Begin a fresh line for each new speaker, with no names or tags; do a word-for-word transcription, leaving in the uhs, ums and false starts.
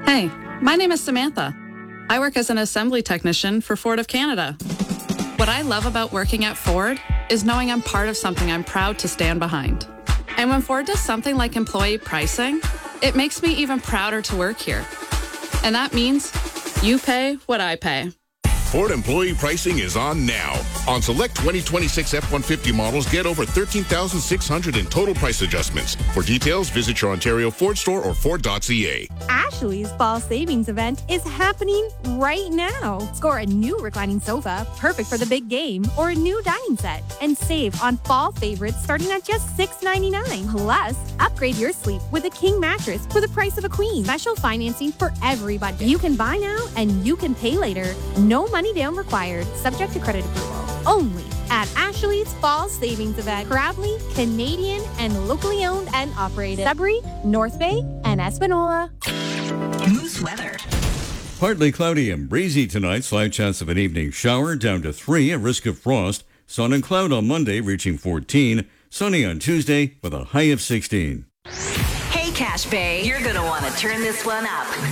Hey, my name is Samantha. I work as an assembly technician for Ford of Canada. What I love about working at Ford is knowing I'm part of something I'm proud to stand behind. And when Ford does something like employee pricing, it makes me even prouder to work here. And that means you pay what I pay.
Ford employee pricing is on now. On select twenty twenty-six F one fifty models, get over thirteen thousand six hundred dollars in total price adjustments. For details, visit your Ontario Ford store or Ford dot C A.
Ashley's Fall Savings event is happening right now. Score a new reclining sofa, perfect for the big game, or a new dining set, and save on fall favorites starting at just six ninety-nine. Plus, upgrade your sleep with a king mattress for the price of a queen. Special financing for every budget. You can buy now and you can pay later. No money down required, subject to credit approval. Only at Ashley's Fall Savings event. Proudly Canadian and locally owned and operated. Sudbury, North Bay, and Espanola.
Moose weather.
Partly cloudy and breezy tonight. Slight chance of an evening shower, down to three. A risk of frost. Sun and cloud on Monday, reaching fourteen. Sunny on Tuesday with a high of sixteen.
Hey, Cache Bay, you're going to want to turn this one up.